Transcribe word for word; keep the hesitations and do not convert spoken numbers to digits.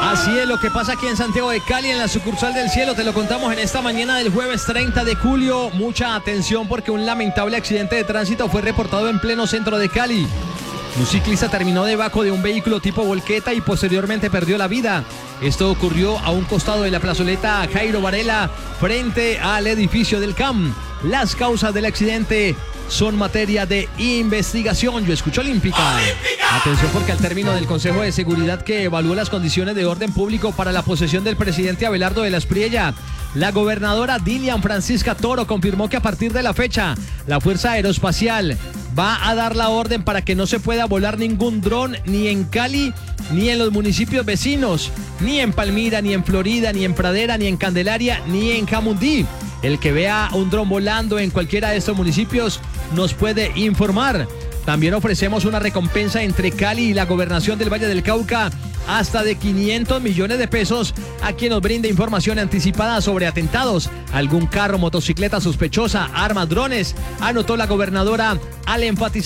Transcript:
Así es lo que pasa aquí en Santiago de Cali, en la sucursal del Cielo. Te lo contamos en esta mañana del jueves treinta de julio. Mucha atención porque un lamentable accidente de tránsito fue reportado en pleno centro de Cali. Un ciclista terminó debajo de un vehículo tipo volqueta y posteriormente perdió la vida. Esto ocurrió a un costado de la plazoleta Jairo Varela, frente al edificio del C A M. Las causas del accidente son materia de investigación. Yo escucho Olímpica. ¡Olímpica! Atención porque al término del Consejo de Seguridad que evaluó las condiciones de orden público para la posesión del presidente Abelardo de la Espriella, la gobernadora Dilian Francisca Toro confirmó que a partir de la fecha, la Fuerza Aeroespacial va a dar la orden para que no se pueda volar ningún dron ni en Cali, ni en los municipios vecinos, ni en Palmira, ni en Florida, ni en Pradera, ni en Candelaria, ni en Jamundí. El que vea un dron volando en cualquiera de estos municipios nos puede informar. También ofrecemos una recompensa entre Cali y la Gobernación del Valle del Cauca hasta de quinientos millones de pesos a quien nos brinde información anticipada sobre atentados, algún carro, motocicleta sospechosa, armas, drones, anotó la gobernadora al enfatizar